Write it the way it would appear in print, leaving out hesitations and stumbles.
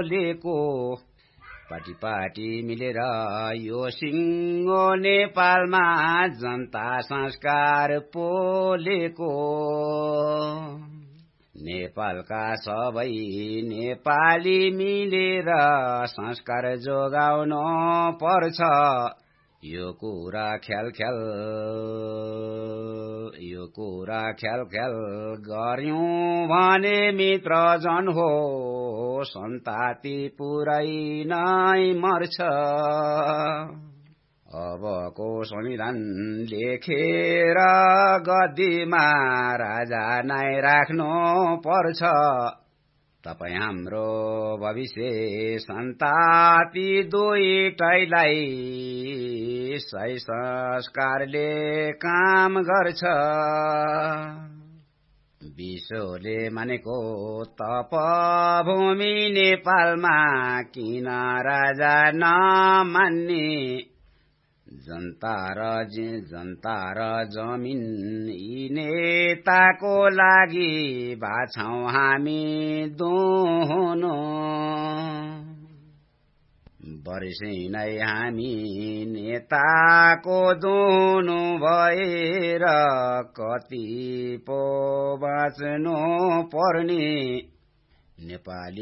पोलेको पाटी मिलेर यो सिङ्गो नेपालमा जनता संस्कार पोलेको नेपालका सबै नेपाली मिलेर संस्कार जोगाउन पर्छ यो कुरा ख्याल गर्यौं भने मित्र जन हो सन्ताति पुरै नै मर्छ अबको संविधान लेखेर गद्दीमा राजा नै राख्नु पर्छ तपाई हाम्रो भविष्य सन्ताति दुईटैलाई सही संस्कारले काम गर्छ विश्वले मानेको तपभूमि नेपालमा किन राजा नमान्ने जनता र जमिन यी नेताको लागि बाछौं हामी दुहुनु वर्षै नै हामी नेताको दुहुनु भएर कति पो बाँच्नु पर्ने नेपाली